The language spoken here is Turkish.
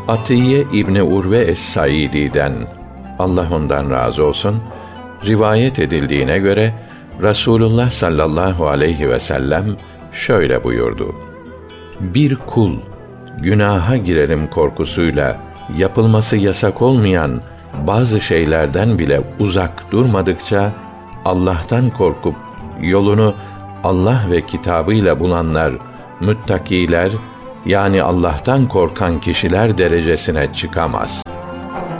Atiye İbni Urve Es-Saidi'den, Allah ondan razı olsun, rivayet edildiğine göre Rasulullah sallallahu aleyhi ve sellem şöyle buyurdu: Bir kul günaha girerim korkusuyla yapılması yasak olmayan bazı şeylerden bile uzak durmadıkça, Allah'tan korkup yolunu Allah ve kitabıyla bulanlar, müttakiler, yani Allah'tan korkan kişiler derecesine çıkamaz.